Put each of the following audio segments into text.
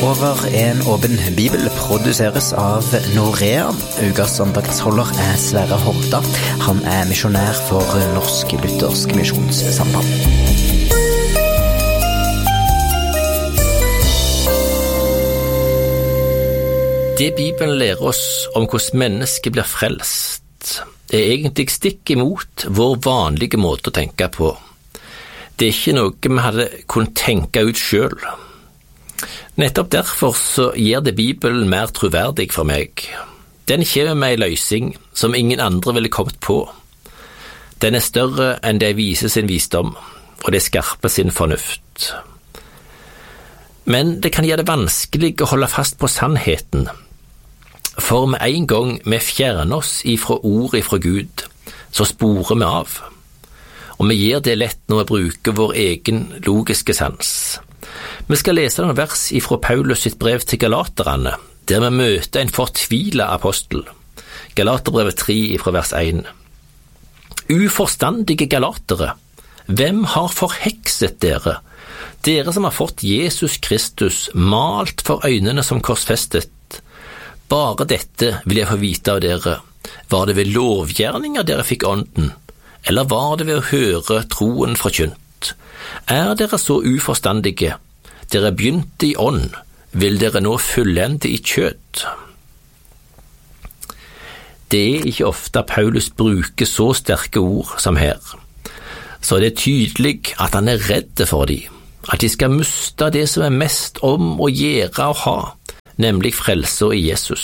Over en åpen bibel produseres av Norea. Ukas andaktsholder Sverre Horda. Han misjonær for Norsk Luthersk Misjonssamband. Det Bibelen lærer oss om hvordan mennesket blir frelst, egentlig stikk imot vår vanlige måte å tenke på. Det ikke noe vi hadde kunnet tenke ut selv. Nettopp derfor så gjør det Bibelen mer troverdig for meg. Den kommer med en løsning som ingen andre ville kommet på. Den større enn de viser sin visdom, og de skarper sin fornuft. Men det kan gjøre det vanskelig å holde fast på sannheten, for med en gang vi fjerner oss ifra ordet ifra Gud, så sporer vi av. Og vi gjør det lett når vi bruker vår egen logiske sans. Vi skal lese noen vers ifra Paulus sitt brev til Galaterne, der vi møter en fortvilet apostel. Galaterbrevet 3 ifra vers 1. Uforstandige galatere, hvem har forhekset dere? Dere som har fått Jesus Kristus malt for øynene som korsfestet. Bare dette vil jeg få vite av dere. Var det ved lovgjerninger dere fikk ånden, eller var det ved å høre troen forkynt? Er dere så uforstandige? Dere begynte i ånd, vil dere nå fullende i kjøtt? Det ikke ofte Paulus bruker så sterke ord som her, så det tydelig at han redd for dem, at de skal miste det som mest om å gjøre og ha, nemlig frelse i Jesus.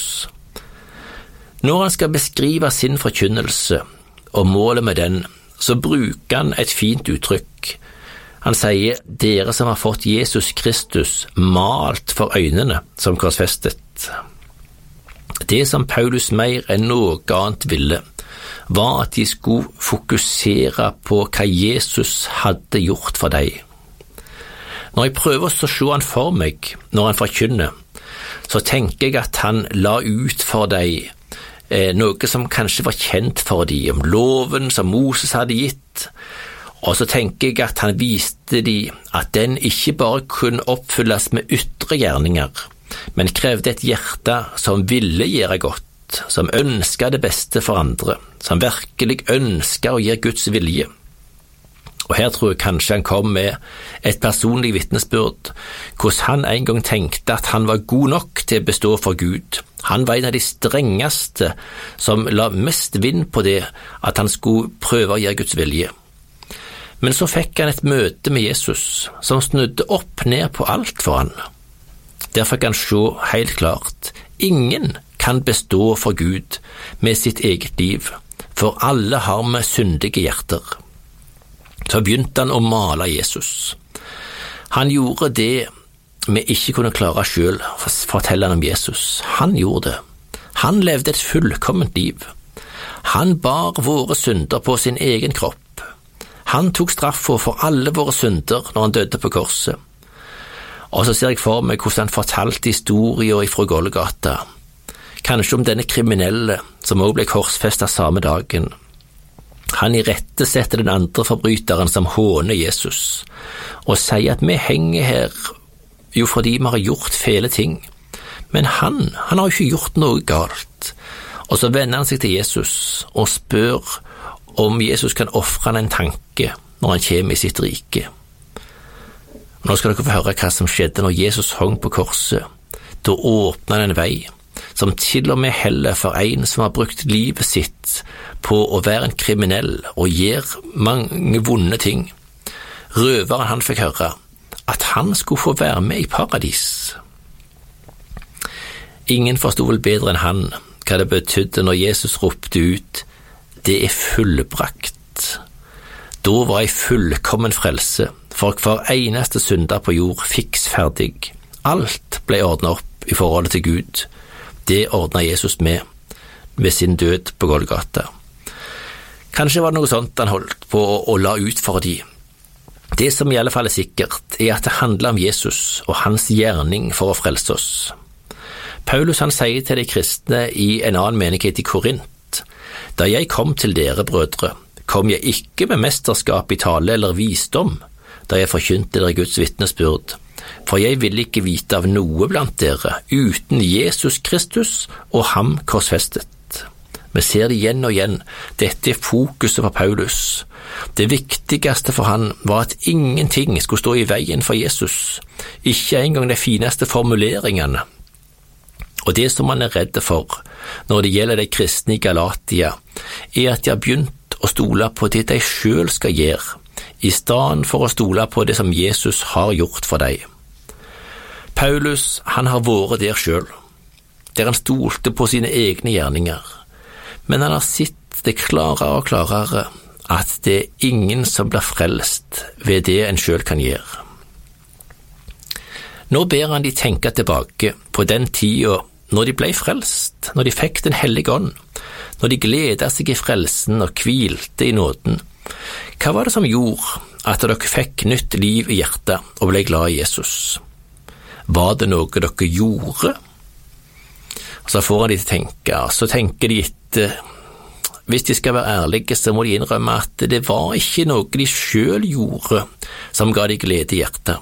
Når han skal beskrive sin forkynnelse og målet med den, så bruker han et fint uttrykk. Han sier, dere som har fått Jesus Kristus malt for øynene som korsfestet. Det som Paulus mer enn noe annet ville, var at de skulle fokusere på hva Jesus hadde gjort for dem. Når jeg prøver å se han for meg når han forkynner, så tenker jeg at han la ut for dem noe som kanskje var kjent for dem, om loven som Moses hadde gitt. Og så tenker jeg at han viste dem at den ikke bare kunne oppfylles med ytre gjerninger, men krevde et hjerte som ville gjøre godt, som ønsket det beste for andre, som virkelig ønsket å gjøre Guds vilje. Og her tror jeg kanskje han kom med et personlig vitnesbyrd, hvordan han en gang tenkte at han var god nok til å bestå for Gud. Han var en av de strengeste som la mest vind på det at han skulle prøve å gjøre Guds vilje. Men så fikk han et møte med Jesus, som snudde opp ned på alt for han. Der fikk han se helt klart, ingen kan bestå for Gud med sitt eget liv, for alle har med syndige hjerter. Så begynte han å male Jesus. Han gjorde det vi ikke kunne klare selv, forteller han om Jesus. Han gjorde det. Han levde et fullkomment liv. Han bar våre synder på sin egen kropp. Han tok straffa for alle våre synder når han døde på korset. Og så ser jeg for meg hvordan han fortalte historier ifra Golgata, kanskje om denne kriminelle som også ble korsfestet samme dagen. Han irettesetter den andre forbryteren som håner Jesus, og sier at vi henger her jo fordi vi har gjort fele ting, men han har jo ikke gjort noe galt. Og så vender han seg til Jesus og spør om Jesus kan offre han en tanke når han kommer i sitt rike. Nå skal dere få høre hva som skjedde når Jesus hang på korset. Da åpnet han en vei, som til og med heller for en som har brukt livet sitt på å være en kriminell og gjør mange vonde ting. Røveren han fikk høre at han skulle få være med i paradis. Ingen forstod vel bedre enn han hva det betydde når Jesus ropte ut, det fullbrakt. Da var ei fullkommen frelse, for hver eneste synder på jord fiks ferdig. Alt ble ordnet opp i forholdet til Gud. Det ordnet Jesus med sin død på Golgata. Kanskje var det noe sånt han holdt på å la ut for de. Det som i alle fall sikkert, at det handler om Jesus og hans gjerning for å frelse oss. Paulus han sier til de kristne i en annen menighet i Korint, da jeg kom til dere, brødre, kom jeg ikke med mesterskap i tale eller visdom, da jeg forkynte dere Guds vitnesbyrd, for jeg vil ikke vite av noe blant dere uten Jesus Kristus og ham korsfestet. Vi ser det igjen og igjen, dette er fokuset for Paulus. Det viktigste for han var at ingenting skulle stå i veien for Jesus, ikke engang de fineste formuleringene. Og det som han er redd for når det gjelder de kristne i Galatia, er at de har begynt å stole på det de selv skal gjøre, i stedet for å stole på det som Jesus har gjort for dem. Paulus, han har vært der selv, der han stolte på sine egne gjerninger, men han har sett det klarere og klarere at det er ingen som blir frelst ved det en selv kan gjøre. Nå ber han de tenke tilbake på den tiden når de ble frelst, når de fikk den hellige ånd, når de gledet seg i frelsen og hvilte i nåden. Hva var det som gjorde at dere fikk nytt liv i hjertet og ble glad i Jesus? Var det noe dere gjorde? Og så får han de til å tenke, så tenker de etter. Hvis de skal være ærlige, så må de innrømme at det var ikke noe de selv gjorde som ga de glede i hjertet.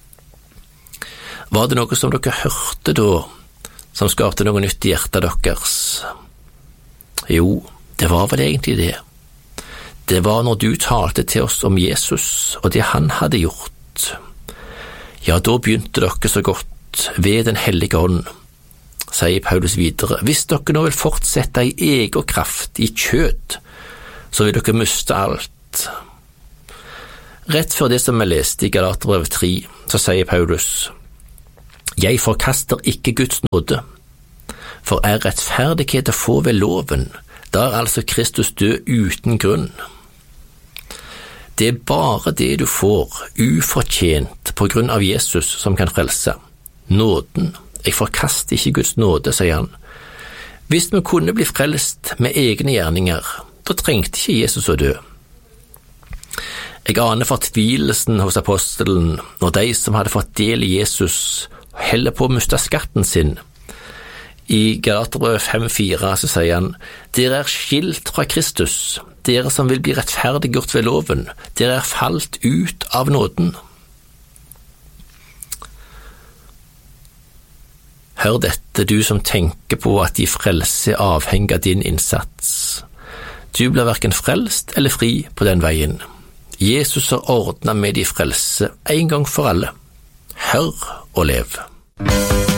Var det noe som dere hørte da, som skapte noe nytt i hjertet deres? Jo, det var vel egentlig det. Det var når du talte til oss om Jesus og det han hadde gjort. Ja, da begynte dere så godt ved den hellige ånd, sier Paulus videre. Hvis dere nå vil fortsette i egen kraft, i kjød, så vil dere miste alt. Rett før det som vi leste i Galaterbrevet 3, så sier Paulus: Jeg forkaster ikke Guds nåde, for er rettferdighet å få ved loven, da er altså Kristus død uten grunn. Det er bare det du får, ufortjent på grunn av Jesus, som kan frelse. Nåden. Jeg forkaster ikke Guds nåde, sier han. Hvis vi kunne bli frelst med egne gjerninger, da trengte ikke Jesus å dø. Jeg aner fortvilelsen hos apostelen når de som hadde fått del i Jesus heller på å miste skatten sin. I Galaterbrevet 5,4 så sier han: Dere er skilt fra Kristus, dere som vil bli rettferdiggjort ved loven, dere er falt ut av nåden. Hør dette, du som tenker på at de frelse er avhengig av din innsats. Du blir hverken frelst eller fri på den veien. Jesus har ordnet med de frelse en gang for alle. Hør og lev.